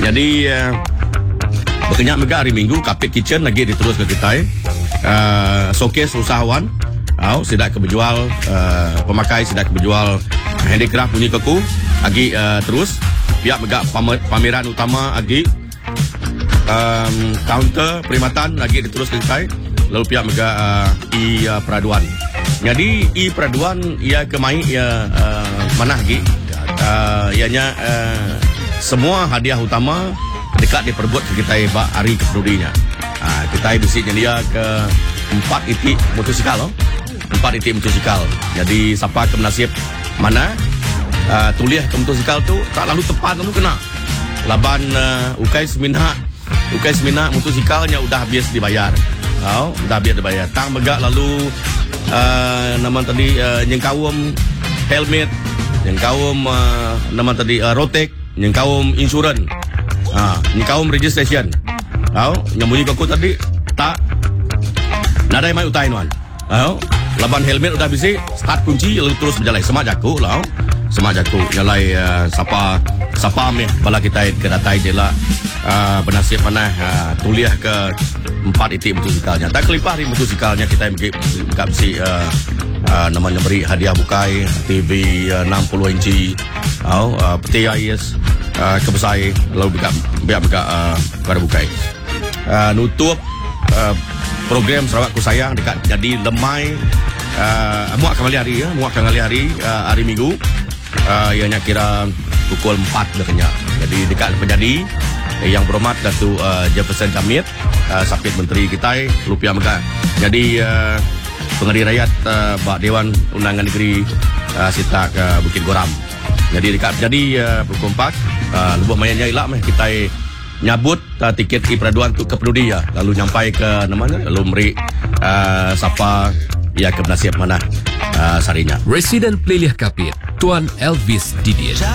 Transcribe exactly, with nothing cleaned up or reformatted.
Jadi uh, berkenyak mega hari Minggu Kapit Kitchen lagi diterus ke kita uh, showcase usahawan oh, sidak keberjual uh, pemakai sidak keberjual handicraft bunyi keku lagi uh, terus pihak mega pameran utama lagi um, counter perkhidmatan lagi diterus ke kita lalu pihak mega uh, i uh, peraduan. Jadi i peraduan ia kemai ia uh, mana lagi uh, ianya uh, semua hadiah utama dekat diperbuat ke kita bak hari kepedulinya. Uh, kita bisi dia ke empat itik motosikal loh. Empat itik motosikal. Jadi siapa ke nasib mana uh, tulis ke motosikal tu tak lalu tepat kamu kena. Laban uh, ukai seminat ukai seminat motosikalnya udah habis dibayar. Oh, udah habis dibayar. Tang megak lalu uh, nama tadi uh, nyengkawum helmet, nyengkawum uh, nama tadi uh, rotek, nyengkawum insurans. Ah, nyengkawum registration. Oh, nyambunyi kaku tadi tak nadai mai utai nuan. Oh, laban helmet udah bisi start kunci lalu terus berjalan semak jaku lah. Semak jaku nyalai uh, sapa sapa meh bala kita ke datai jela uh, bernasib mana uh, tuliah ke empat itik motosikalnya. Tak kelipah di motosikalnya kita enggak bisi uh, uh, namanya beri hadiah bukai T V uh, enam puluh inci. Oh, uh, peti ais uh, kebesai lalu biar biar biar uh, pada bukai. Uh, nutup uh, program Sarawak Ku Sayang dekat jadi lemai uh, muak kembali hari ya, muak kembali hari uh, hari Minggu. Uh, ianya kira pukul empat dekatnya. Jadi dekat penjadi eh, yang berhormat Datuk uh, Jefferson Jamit, uh, Sapit Menteri kita Lupiah Megah. Jadi uh, pengadil rakyat uh, Bak Dewan Undangan Negeri uh, Sitak uh, Bukit Goram. Jadi dekat jadi uh, pukul empat uh, lubuk mayanya ilak meh kita nyabut uh, tiket i peraduan untuk kepeduli ya. Lalu nyampai ke namanya lalu meri uh, siapa ia ke nasib mana uh, sarinya. Residen Peliliah Kapit Tuan Elvis Didin.